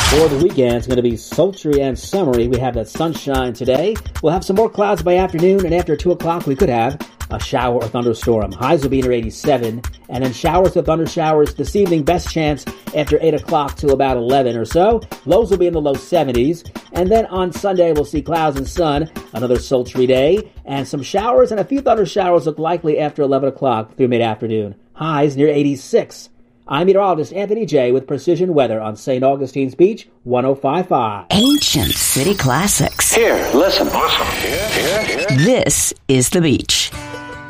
For the weekend, it's going to be sultry and summery. We have that sunshine today. We'll have some more clouds by afternoon, and after 2 o'clock, we could have a shower or thunderstorm. Highs will be near 87, and then showers or thunder showers this evening. Best chance after 8 o'clock to about 11 or so. Lows will be in the low 70s. And then on Sunday, we'll see clouds and sun, another sultry day, and some showers and a few thunder showers look likely after 11 o'clock through mid-afternoon. Highs near 86. I'm meteorologist Anthony J. with Precision Weather on St. Augustine's Beach, 105.5. Ancient city classics. Here, listen. Here. This is The Beach.